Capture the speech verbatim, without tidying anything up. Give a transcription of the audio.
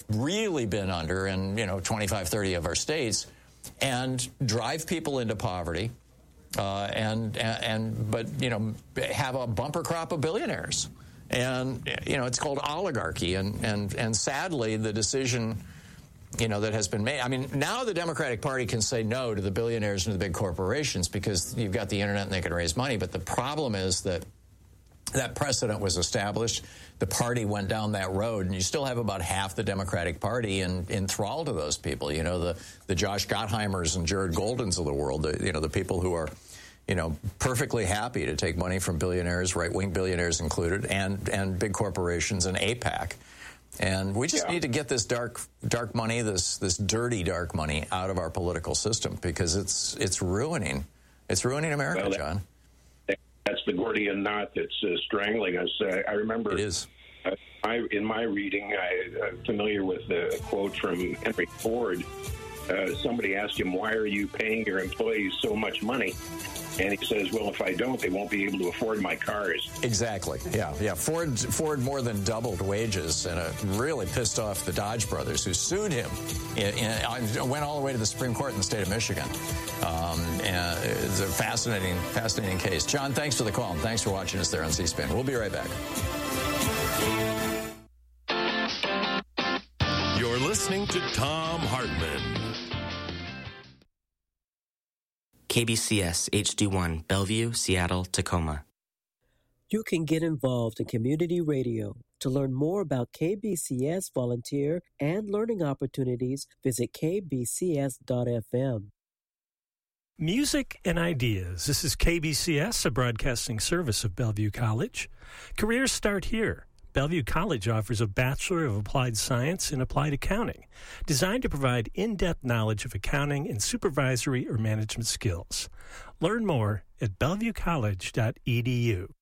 really been under in, you know, twenty-five, thirty of our states, and drive people into poverty, uh, and, and, and, but, you know, have a bumper crop of billionaires. And, you know, it's called oligarchy. And, and, and sadly, the decision, you know, that has been made. I mean, now the Democratic Party can say no to the billionaires and the big corporations because you've got the internet and they can raise money. But the problem is that that precedent was established. The party went down that road, and you still have about half the Democratic Party in, in thrall to those people. You know, the, the Josh Gottheimers and Jared Goldens of the world, the, you know, the people who are, you know, perfectly happy to take money from billionaires, right-wing billionaires included, and, and big corporations and AIPAC. And we just yeah. need to get this dark, dark money, this this dirty dark money, out of our political system because it's it's ruining, it's ruining America, well, that, John. That's the Gordian knot that's uh, strangling us. Uh, I remember it is. Uh, I, in my reading, I, I'm familiar with a quote from Henry Ford. Uh, somebody asked him, "Why are you paying your employees so much money?" And he says, "Well, if I don't, they won't be able to afford my cars." Exactly. Yeah, yeah. Ford Ford more than doubled wages, and it really pissed off the Dodge brothers, who sued him. It went all the way to the Supreme Court in the state of Michigan. Um, and it's a fascinating, fascinating case. John, thanks for the call, and thanks for watching us there on C-SPAN. We'll be right back. You're listening to Thom Hartmann. K B C S H D one, Bellevue, Seattle, Tacoma. You can get involved in community radio. To learn more about K B C S volunteer and learning opportunities, visit k b c s dot f m. Music and ideas. This is K B C S, a broadcasting service of Bellevue College. Careers start here. Bellevue College offers a Bachelor of Applied Science in Applied Accounting, designed to provide in-depth knowledge of accounting and supervisory or management skills. Learn more at bellevue college dot e d u.